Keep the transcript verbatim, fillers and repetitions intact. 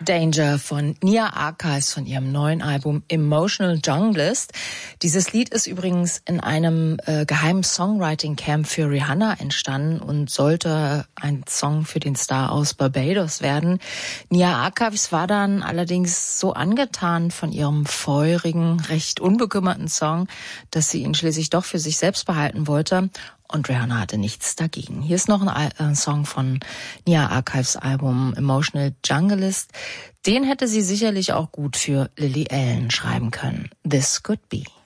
Danger von Nia Archives von ihrem neuen Album Emotional Junglist. Dieses Lied ist übrigens in einem äh, geheimen Songwriting-Camp für Rihanna entstanden und sollte ein Song für den Star aus Barbados werden. Nia Archives war dann allerdings so angetan von ihrem feurigen, recht unbekümmerten Song, dass sie ihn schließlich doch für sich selbst behalten wollte. Und Rihanna hatte nichts dagegen. Hier ist noch ein, Al- ein Song von Nia Archives Album Emotional Junglist. Den hätte sie sicherlich auch gut für Lily Allen schreiben können. This Could Be.